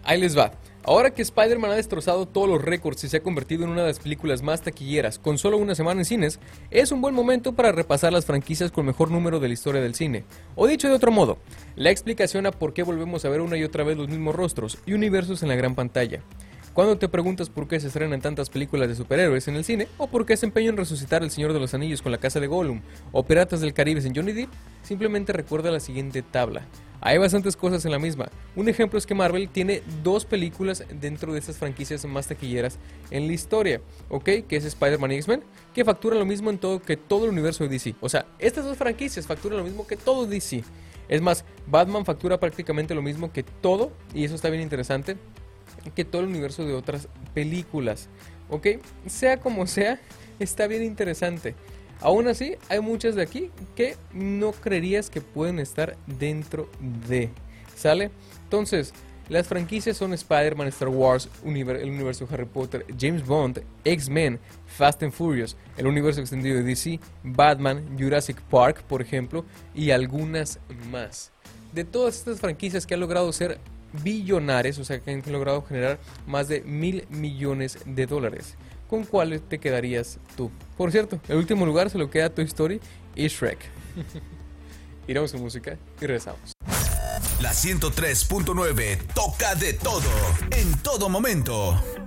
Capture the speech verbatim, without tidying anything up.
Ahí les va. Ahora que Spider-Man ha destrozado todos los récords y se ha convertido en una de las películas más taquilleras con solo una semana en cines, es un buen momento para repasar las franquicias con mejor número de la historia del cine. O dicho de otro modo, la explicación a por qué volvemos a ver una y otra vez los mismos rostros y universos en la gran pantalla. Cuando te preguntas por qué se estrenan tantas películas de superhéroes en el cine, o por qué se empeñan en resucitar El Señor de los Anillos con La Casa de Gollum, o Piratas del Caribe sin Johnny Depp, simplemente recuerda la siguiente tabla. Hay bastantes cosas en la misma. Un ejemplo es que Marvel tiene dos películas dentro de estas franquicias más taquilleras en la historia, ¿ok? Que es Spider-Man y X-Men, que facturan lo mismo en todo que todo el universo de D C. O sea, estas dos franquicias facturan lo mismo que todo D C. Es más, Batman factura prácticamente lo mismo que todo, y eso está bien interesante, que todo el universo de otras películas, ¿ok? Sea como sea, está bien interesante. Aún así, hay muchas de aquí que no creerías que pueden estar dentro de, ¿sale? Entonces, las franquicias son Spider-Man, Star Wars, univer- el universo de Harry Potter, James Bond, X-Men, Fast and Furious, el universo extendido de D C, Batman, Jurassic Park, por ejemplo, y algunas más. De todas estas franquicias que han logrado ser billonarios, o sea que han logrado generar más de mil millones de dólares, ¿con cuál te quedarías tú? Por cierto, el último lugar se lo queda Toy Story y Shrek. Iremos con música y regresamos. La ciento tres punto nueve toca de todo, en todo momento.